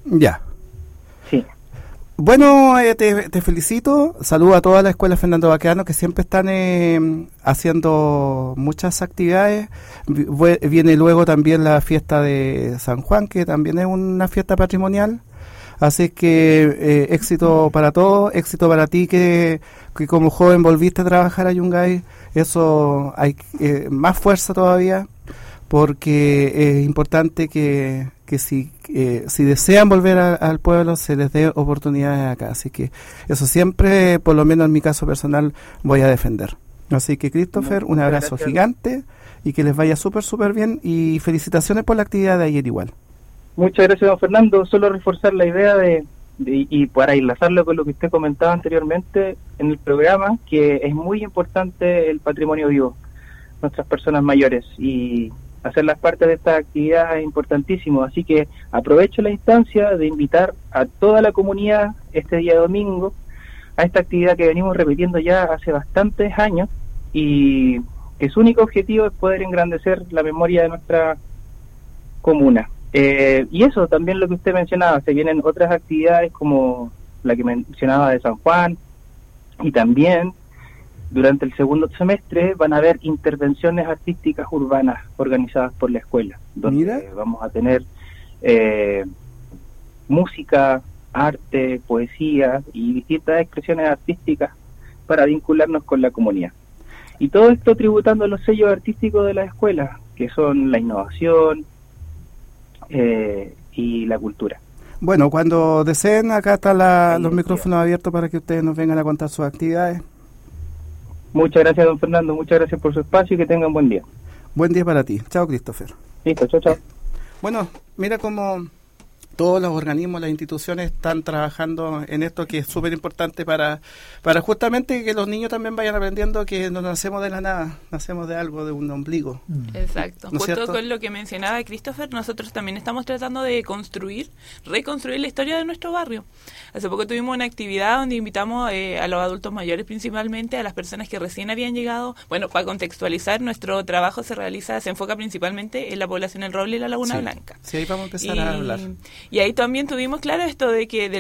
Ya. Sí. Bueno, te felicito. Saludo a toda la Escuela Fernando Baqueano, que siempre están haciendo muchas actividades. Viene luego también la fiesta de San Juan, que también es una fiesta patrimonial. Así que éxito para todos, éxito para ti que como joven volviste a trabajar a Yungay. Eso hay más fuerza todavía, porque es importante que si desean volver al pueblo se les dé oportunidades acá. Así que eso siempre, por lo menos en mi caso personal, voy a defender. Así que Christopher, un abrazo gigante y que les vaya súper bien, y felicitaciones por la actividad de ayer igual. Muchas gracias, don Fernando. Solo reforzar la idea y para enlazarlo con lo que usted comentaba anteriormente en el programa, que es muy importante el patrimonio vivo, nuestras personas mayores, y hacerlas parte de esta actividad es importantísimo. Así que aprovecho la instancia de invitar a toda la comunidad este día domingo a esta actividad que venimos repitiendo ya hace bastantes años, y que su único objetivo es poder engrandecer la memoria de nuestra comuna. Y eso, también lo que usted mencionaba, se vienen otras actividades como la que mencionaba de San Juan, y también durante el segundo semestre van a haber intervenciones artísticas urbanas organizadas por la escuela, donde vamos a tener música, arte, poesía y distintas expresiones artísticas para vincularnos con la comunidad. Y todo esto tributando los sellos artísticos de la escuela, que son la innovación y la cultura. Bueno, cuando deseen, acá están los micrófonos abiertos para que ustedes nos vengan a contar sus actividades. Muchas gracias, don Fernando, muchas gracias por su espacio y que tengan buen día. Buen día para ti. Chao, Christopher. Listo, chao. Bueno, mira cómo todos los organismos, las instituciones están trabajando en esto, que es súper importante para justamente que los niños también vayan aprendiendo que no nacemos de la nada, nacemos de algo, de un ombligo. Exacto. ¿No es Justo cierto? con lo que mencionaba Christopher, nosotros también estamos tratando de reconstruir la historia de nuestro barrio. Hace poco tuvimos una actividad donde invitamos a los adultos mayores, principalmente a las personas que recién habían llegado. Bueno, para contextualizar, nuestro trabajo se enfoca principalmente en la población del Roble y la Laguna Blanca. Sí, ahí vamos a empezar a hablar. Y ahí también tuvimos claro esto de que